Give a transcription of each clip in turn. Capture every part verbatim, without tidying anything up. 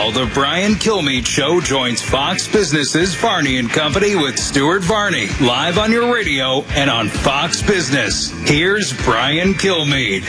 Now, the Brian Kilmeade Show joins Fox Business's Varney and Company with Stuart Varney, live on your radio and on Fox Business. Here's Brian Kilmeade.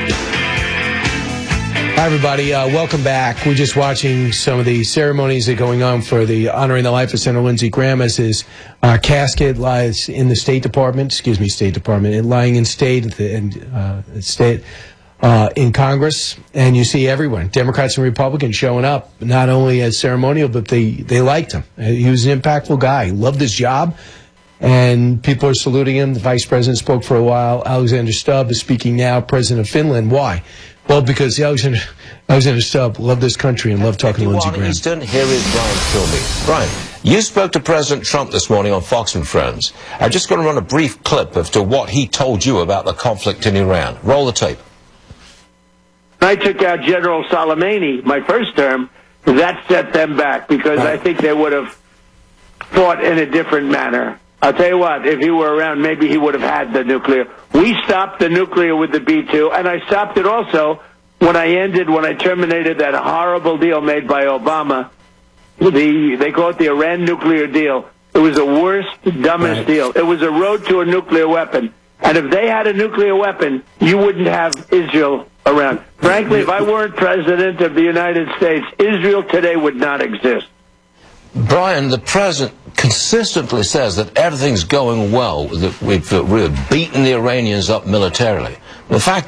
Hi, everybody. Uh, welcome back. We're just watching some of the ceremonies that are going on for the honoring the life of Senator Lindsey Graham as his uh, casket lies in the State Department, excuse me, State Department, and lying in state at the in, uh, state uh, in Congress. And you see everyone, Democrats and Republicans, showing up, not only as ceremonial, but they, they liked him. He was an impactful guy. He loved his job. And people are saluting him. The vice president spoke for a while. Alexander Stubb is speaking now, president of Finland. Why? Well, because Alexander, Alexander Stubb loved this country and loved talking to Lindsey Graham. Eastern, here is Brian Kilmeade. Brian, you spoke to President Trump this morning on Fox and Friends. I'm just going to run a brief clip as to what he told you about the conflict in Iran. Roll the tape. I took out General Soleimani my first term. That set them back because I think they would have fought in a different manner. I'll tell you what, if he were around, maybe he would have had the nuclear. We stopped the nuclear with the B two, and I stopped it also when I ended, when I terminated that horrible deal made by Obama. The, they call it the Iran nuclear deal. It was the worst, dumbest right. deal. It was a road to a nuclear weapon. And if they had a nuclear weapon, you wouldn't have Israel around. Frankly, if I weren't president of the United States, Israel today would not exist. Brian, the president consistently says that everything's going well, that we've, uh, we've beaten the Iranians up militarily. The fact